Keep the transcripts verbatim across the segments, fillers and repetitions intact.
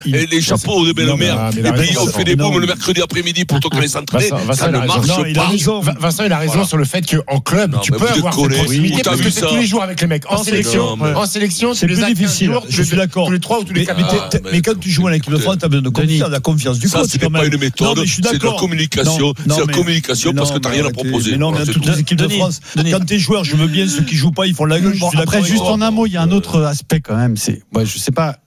Et les chapeaux de belle-mère. Et puis on fait des booms le mercredi après-midi pour qu'on les s'entraîne. Ça ne marche pas. Vincent, il a raison sur le fait qu'en club, tu peux avoir cette proximité parce que c'est tous les jours avec les mecs. En sélection, en sélection, c'est plus difficile. Je suis d'accord. Tous les trois ou tous les quatre. Mais quand tu joues à l'équipe de France, tu as besoin de confiance, de la confiance du coach. Ça, c'est pas une méthode, c'est de la communication. C'est la communication parce que tu n'as rien à proposer. Mais non, mais toutes les équipes de France, quand t'es joueur, je veux bien ceux qui jouent pas, ils font la gueule. Après, juste en un mot, il y a un autre aspect quand même. C'est, moi, je sais pas.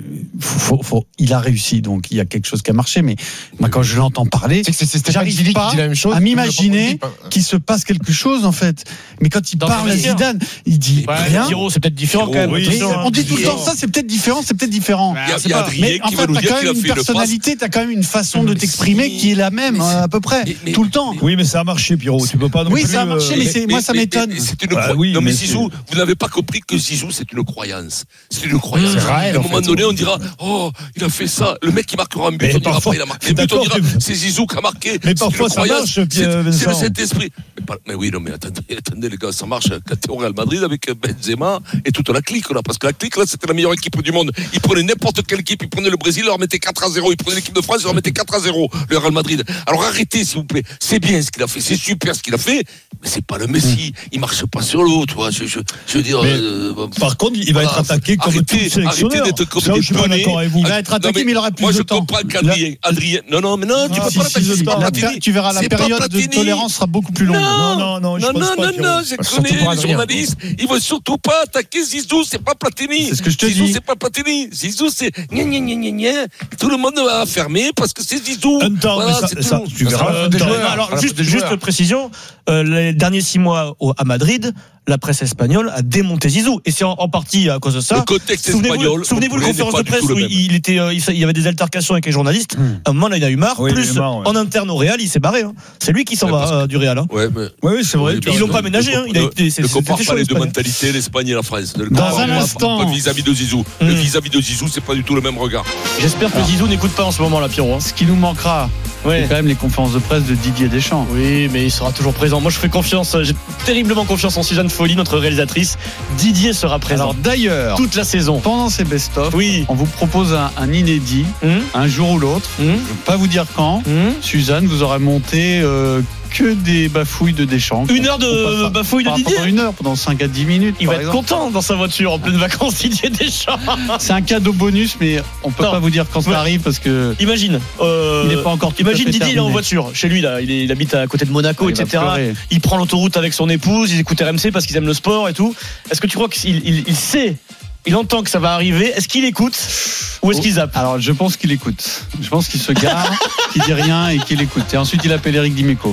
Faut, faut, il a réussi, donc il y a quelque chose qui a marché. Mais moi, quand je l'entends parler, c'est, c'est, c'est j'arrive pas à m'imaginer qu'il se passe quelque chose en fait. Mais quand il parle à Zidane, il dit ouais, rien. Giro, c'est peut-être différent quand même. Oui, on dit tout le temps ça, c'est peut-être différent, c'est peut-être différent. Il y a mais en fait, t'as quand même une personnalité, t'as quand même une façon de t'exprimer qui est la même à peu près tout le temps. Oui, mais ça a marché, Pierrot. Tu peux pas. Oui, ça a marché, mais moi, ça m'étonne. Non, mais Zizou, vous n'avez pas compris que Zizou, c'est une croyance. C'est une croyance. À un moment donné, on dira. Oh, il a fait ça. Le mec qui marquera un but, on dira pas, il a marqué. Mais on dira, c'est Zizou qui a marqué. Mais parfois ça marche, c'est, c'est le Saint-Esprit. Mais, mais oui, non, mais attendez, attendez, les gars, ça marche quand t'es au Real Madrid avec Benzema et toute la clique, là. Parce que la clique, là, c'était la meilleure équipe du monde. Ils prenaient n'importe quelle équipe. Ils prenaient le Brésil, ils leur mettaient quatre à zéro. Ils prenaient l'équipe de France, ils leur mettaient quatre à zéro. Le Real Madrid. Alors arrêtez, s'il vous plaît. C'est bien ce qu'il a fait. C'est super ce qu'il a fait. Mais c'est pas le Messi. Il marche pas sur l'eau, tu vois. Je, je, je veux dire. Euh, par contre, il va être attaqué comme tout sélectionneur. Arrêtez d'être comme des bonnet. Il va être attaqué, non, mais, mais il aura plus moi de je temps. Comprends qu'Adrien, Adrien, non, non, mais non, tu ah, peux si, pas l'attaquer. Si, tu verras, la période de tolérance sera beaucoup plus longue. Non, non, non, je non, pense non, pas, non, non, je connais les journalistes. Ils veulent surtout pas attaquer Zizou, c'est pas Platini. C'est ce que je te Zizou, dis. c'est pas Platini. Zizou, c'est gna gna gna gna gna. Tout le monde va fermer parce que c'est Zizou. Un temps, voilà, ça, ça, tu verras. Alors, juste, juste précision, euh, les derniers six mois au, à Madrid, la presse espagnole a démonté Zizou et c'est en, en partie à cause de ça. Le contexte souvenez-vous, espagnol. Souvenez-vous la conférence de presse où il était, euh, il y avait des altercations avec les journalistes. Mmh. À un moment, là, il a eu marre. Oui, plus marre, ouais. En interne au Real, il s'est barré. Hein. C'est lui qui s'en va euh, du Real. Hein. Ouais, mais... Oui, oui, c'est vrai. Et ils l'ont pas ménagé. Hein. Il a été. Ne compare pas les deux mentalités, l'Espagne et la France. Dans un instant, vis-à-vis de Zizou. Le vis-à-vis de Zizou, c'est pas du tout le même regard. J'espère que Zizou n'écoute pas en ce moment, là, Pierrot. Ce qui nous manquera, c'est quand même les conférences de presse de Didier Deschamps. Oui, mais il sera toujours présent. Moi, je fais confiance. J'ai terriblement confiance en Suzanne Folly, notre réalisatrice. Didier sera présent. Alors d'ailleurs, toute la saison. Pendant ces best-of, oui. on vous propose un, un inédit, mmh. un jour ou l'autre. Mmh. Je ne vais pas vous dire quand. Mmh. Suzanne, vous aurez monté euh, que des bafouilles de Deschamps. Une heure de bafouilles de Didier. Pendant une heure, pendant cinq à dix minutes. Il va être exemple. content dans sa voiture en pleine vacances, Didier Deschamps. C'est un cadeau bonus, mais on peut non. pas vous dire quand ça ouais. arrive parce que. Imagine. Euh, il n'est pas encore. Tout imagine à fait Didier, terminé. il est en voiture chez lui là. Il, est, il habite à côté de Monaco, ah, et cetera. Il, il prend l'autoroute avec son épouse. Ils écoutent R M C parce qu'ils aiment le sport et tout. Est-ce que tu crois qu'il il, il sait? Il entend que ça va arriver. Est-ce qu'il écoute ou est-ce qu'il zappe? Alors, je pense qu'il écoute. Je pense qu'il se gare, qu'il dit rien et qu'il écoute. Et ensuite, il appelle Eric Dimeco.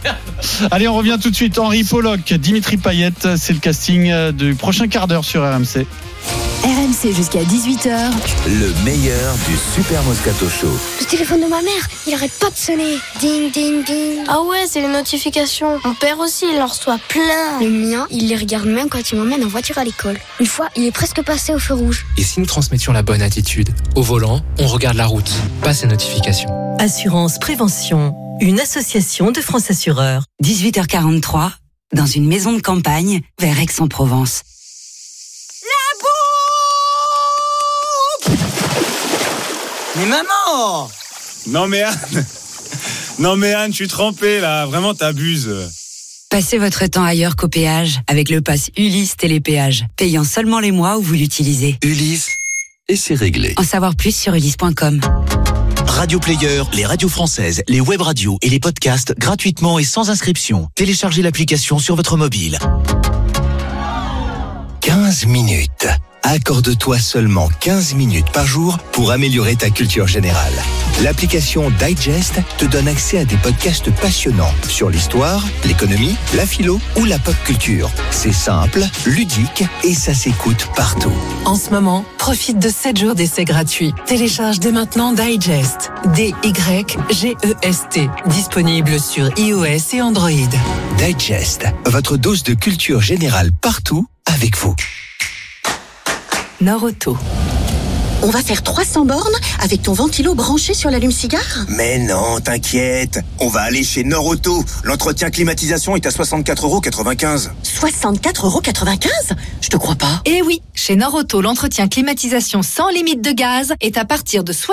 Allez, on revient tout de suite. Henri Pollock, Dimitri Payet, c'est le casting du prochain quart d'heure sur R M C. R M C jusqu'à dix-huit heures. Le meilleur du Super Moscato Show. Le téléphone de ma mère, il arrête pas de sonner. Ding, ding, ding. Ah ouais, c'est les notifications. Mon père aussi, il en reçoit plein. Le mien, il les regarde même quand il m'emmène en voiture à l'école. Une fois, il est presque passé au feu rouge. Et si nous transmettions la bonne attitude? Au volant, on regarde la route, pas ses notifications. Assurance Prévention, une association de France Assureurs. dix-huit heures quarante-trois, dans une maison de campagne, vers Aix-en-Provence. Mais maman! Non mais Anne, non mais Anne, je suis trempé là, vraiment t'abuses. Passez votre temps ailleurs qu'au péage avec le pass Ulysse Télépéage, payant seulement les mois où vous l'utilisez. Ulysse, et c'est réglé. En savoir plus sur ulysse point com. Radio Player, les radios françaises, les web radios et les podcasts gratuitement et sans inscription. Téléchargez l'application sur votre mobile. quinze minutes. Accorde-toi seulement quinze minutes par jour pour améliorer ta culture générale. L'application Digest te donne accès à des podcasts passionnants sur l'histoire, l'économie, la philo ou la pop culture. C'est simple, ludique et ça s'écoute partout. En ce moment, profite de sept jours d'essai gratuits. Télécharge dès maintenant Digest. D Y G E S T. Disponible sur iOS et Android. Digest, votre dose de culture générale partout avec vous. Nord Auto. On va faire trois cents bornes avec ton ventilo branché sur l'allume-cigare? Mais non, t'inquiète. On va aller chez Nord-Auto. L'entretien climatisation est à soixante-quatre euros quatre-vingt-quinze. soixante-quatre euros quatre-vingt-quinze? Je te crois pas. Eh oui, chez Nord-Auto, l'entretien climatisation sans limite de gaz est à partir de